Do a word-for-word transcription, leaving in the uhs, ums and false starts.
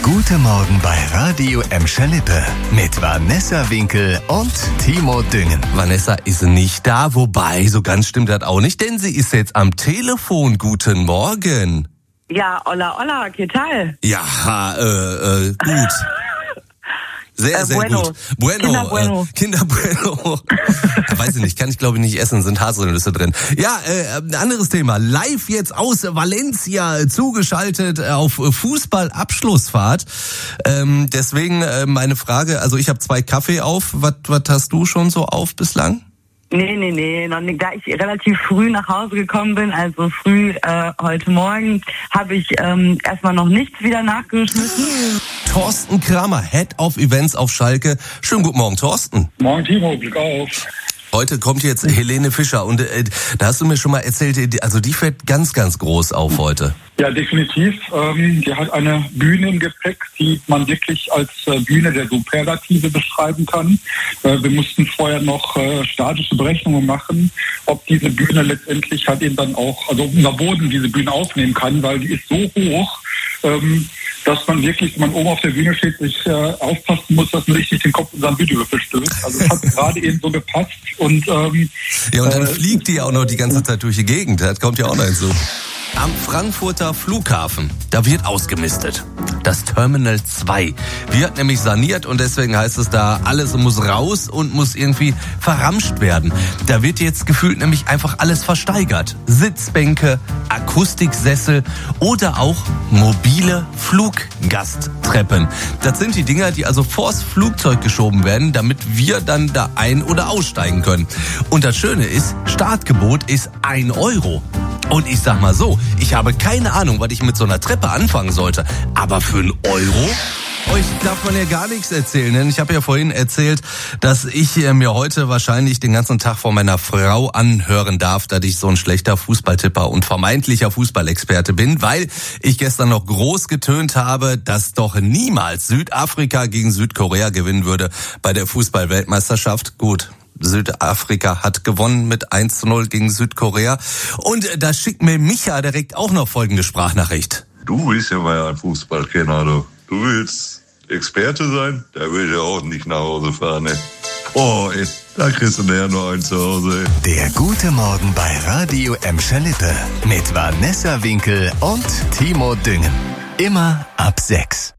Guten Morgen bei Radio Emscher Lippe mit Vanessa Winkel und Timo Düngen. Vanessa ist nicht da, wobei, so ganz stimmt das auch nicht, denn sie ist jetzt am Telefon. Guten Morgen. Ja, hola, hola, ¿qué tal? Ja, äh, äh, gut. Sehr, äh, sehr bueno. gut. Bueno. Kinder Bueno. Äh, Kinder Bueno. Weiß ich nicht, kann ich glaube ich nicht essen, sind Haselnüsse drin. Ja, äh, ein anderes Thema. Live jetzt aus Valencia zugeschaltet auf Fußballabschlussfahrt. Ähm, deswegen äh, meine Frage, also ich habe zwei Kaffee auf. Was was hast du schon so auf bislang? Nee, nee, nee, noch nicht. Da ich relativ früh nach Hause gekommen bin, also früh äh, heute Morgen, habe ich ähm, erstmal noch nichts wieder nachgeschmissen. Thorsten Kramer, Head of Events auf Schalke. Schönen guten Morgen, Thorsten. Morgen, Timo, Glück auf. Heute kommt jetzt Helene Fischer und äh, da hast du mir schon mal erzählt, also die fährt ganz, ganz groß auf heute. Ja, definitiv. Ähm, die hat eine Bühne im Gepäck, die man wirklich als äh, Bühne der Superlative beschreiben kann. Äh, wir mussten vorher noch äh, statische Berechnungen machen, ob diese Bühne letztendlich halt eben dann auch, also unser Boden diese Bühne aufnehmen kann, weil die ist so hoch, ähm, dass man wirklich, wenn man oben auf der Bühne steht, sich äh, aufpassen muss, dass man nicht den Kopf in seinen Videowürfel stößt. Also es hat gerade eben so gepasst. Und, ähm, ja, und dann äh, fliegt die ja auch noch die ganze Zeit durch die Gegend. Das kommt ja auch noch hinzu. Am Frankfurter Flughafen, da wird ausgemistet. Das Terminal zwei wird nämlich saniert und deswegen heißt es da, alles muss raus und muss irgendwie verramscht werden. Da wird jetzt gefühlt nämlich einfach alles versteigert. Sitzbänke, Akustiksessel oder auch mobile Fluggasttreppen. Das sind die Dinger, die also vors Flugzeug geschoben werden, damit wir dann da ein- oder aussteigen können. Und das Schöne ist, Startgebot ist ein Euro. Und ich sag mal so, ich habe keine Ahnung, was ich mit so einer Treppe anfangen sollte. Aber für einen Euro? Euch darf man ja gar nichts erzählen, denn ich habe ja vorhin erzählt, dass ich mir heute wahrscheinlich den ganzen Tag von meiner Frau anhören darf, dass ich so ein schlechter Fußballtipper und vermeintlicher Fußballexperte bin, weil ich gestern noch groß getönt habe, dass doch niemals Südafrika gegen Südkorea gewinnen würde bei der Fußball-Weltmeisterschaft. Gut. Südafrika hat gewonnen mit eins zu null gegen Südkorea. Und da schickt mir Micha direkt auch noch folgende Sprachnachricht. Du bist ja mal ein Fußballkenner, du. Du willst Experte sein? Da will ich ja auch nicht nach Hause fahren, ey. Oh, ey, da kriegst du näher nur einen zu Hause, ey. Der Gute Morgen bei Radio Emscher Lippe mit Vanessa Winkel und Timo Düngen. Immer ab sechs.